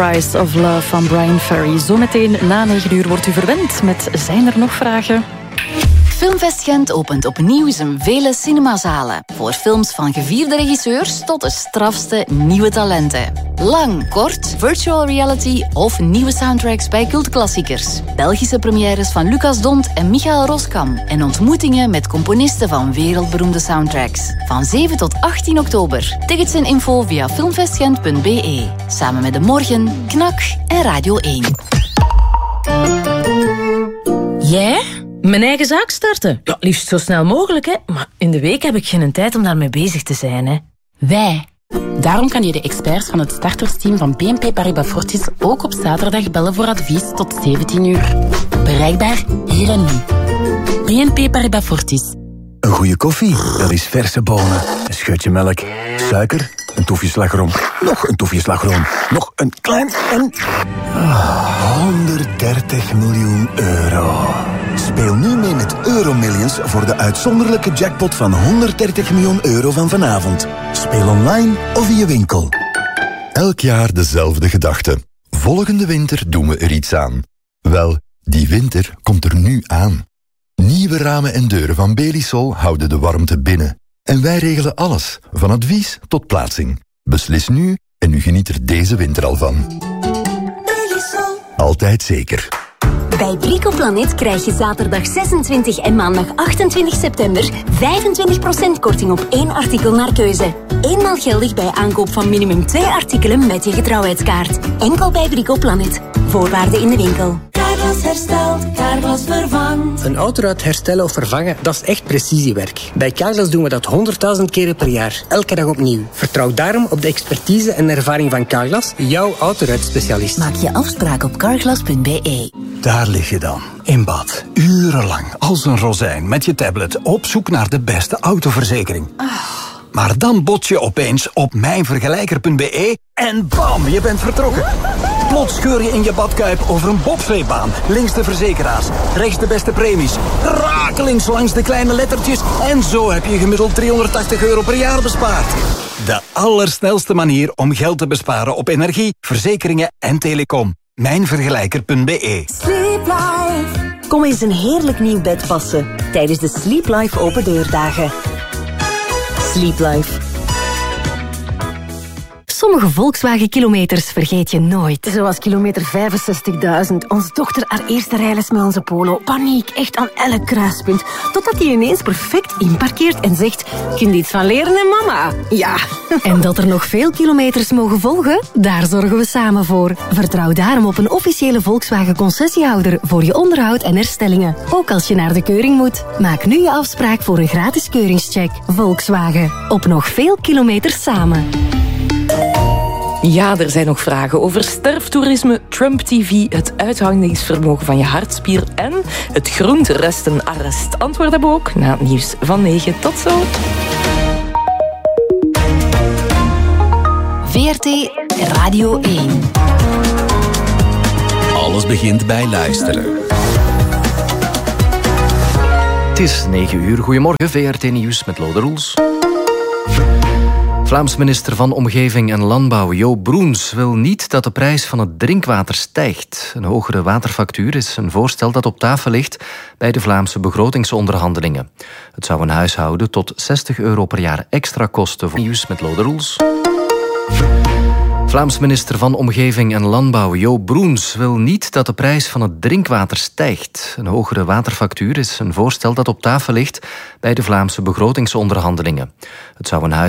Price of Love van Brian Ferry. Zometeen na 9 uur wordt u verwend met Zijn er nog vragen? Filmfest Gent opent opnieuw zijn vele cinemazalen. Voor films van gevierde regisseurs tot de strafste nieuwe talenten. Lang, kort, virtual reality of nieuwe soundtracks bij cultklassiekers. Belgische premières van Lucas Dont en Michael Roskam. En ontmoetingen met componisten van wereldberoemde soundtracks. Van 7 tot 18 oktober. Tickets en info via filmfestgent.be. Samen met De Morgen, Knak en Radio 1. Jij? Mijn eigen zaak starten? Ja, liefst zo snel mogelijk, hè. Maar in de week heb ik geen tijd om daarmee bezig te zijn, hè. Wij. Daarom kan je de experts van het startersteam van BNP Paribas Fortis ook op zaterdag bellen voor advies tot 17 uur. Bereikbaar hier en nu. BNP Paribas Fortis. Een goede koffie, dat is verse bonen, een scheutje melk, suiker, een toefje slagroom, nog een toefje slagroom, nog een klein en... 130 miljoen euro. Speel nu mee met Euromillions voor de uitzonderlijke jackpot van 130 miljoen euro van vanavond. Speel online of in je winkel. Elk jaar dezelfde gedachte. Volgende winter doen we er iets aan. Wel, die winter komt er nu aan. Nieuwe ramen en deuren van Belisol houden de warmte binnen. En wij regelen alles, van advies tot plaatsing. Beslis nu en u geniet er deze winter al van. Belisol. Altijd zeker. Bij Bricoplanet krijg je zaterdag 26 en maandag 28 september 25% korting op 1 artikel naar keuze. Eenmaal geldig bij aankoop van minimum 2 artikelen met je getrouwheidskaart. Enkel bij Bricoplanet. Voorwaarden in de winkel. Carglass herstelt, Carglass vervangt. Een autoruit herstellen of vervangen, dat is echt precisiewerk. Bij Carglass doen we dat 100.000 keren per jaar. Elke dag opnieuw. Vertrouw daarom op de expertise en ervaring van Carglass, jouw autoruitspecialist. Maak je afspraak op carglass.be. Daar lig je dan, in bad, urenlang, als een rozijn, met je tablet, op zoek naar de beste autoverzekering. Maar dan bots je opeens op mijnvergelijker.be en bam, je bent vertrokken. Plots scheur je in je badkuip over een bobsleebaan. Links de verzekeraars, rechts de beste premies. Rakelings langs de kleine lettertjes. En zo heb je gemiddeld €380 per jaar bespaard. De allersnelste manier om geld te besparen op energie, verzekeringen en telecom. Mijnvergelijker.be. Sleep Life. Kom eens een heerlijk nieuw bed passen tijdens de Sleep Life open deurdagen. Sleep Life. Sommige Volkswagen-kilometers vergeet je nooit. Zoals kilometer 65.000. Onze dochter haar eerste rijles met onze Polo. Paniek, echt aan elk kruispunt. Totdat hij ineens perfect inparkeert en zegt... Kunt iets van leren, hè, mama? Ja. En dat er nog veel kilometers mogen volgen? Daar zorgen we samen voor. Vertrouw daarom op een officiële Volkswagen-concessiehouder voor je onderhoud en herstellingen. Ook als je naar de keuring moet. Maak nu je afspraak voor een gratis keuringscheck. Volkswagen. Op nog veel kilometers samen. Ja, er zijn nog vragen over sterftoerisme, Trump TV, het uithoudingsvermogen van je hartspier en het groenterestenarrest. Antwoord hebben we ook na het nieuws van 9. Tot zo. VRT Radio 1. Alles begint bij luisteren. Het is 9 uur. Goedemorgen, VRT Nieuws met Lode Roels. Vlaams minister van Omgeving en Landbouw Jo Broens wil niet dat de prijs van het drinkwater stijgt. Een hogere waterfactuur is een voorstel dat op tafel ligt bij de Vlaamse begrotingsonderhandelingen. Het zou een huishouden tot €60 per jaar extra kosten. Voor nieuws met Lode Roels. Vlaams minister van Omgeving en Landbouw Jo Broens wil niet dat de prijs van het drinkwater stijgt. Een hogere waterfactuur is een voorstel dat op tafel ligt bij de Vlaamse begrotingsonderhandelingen. Het zou een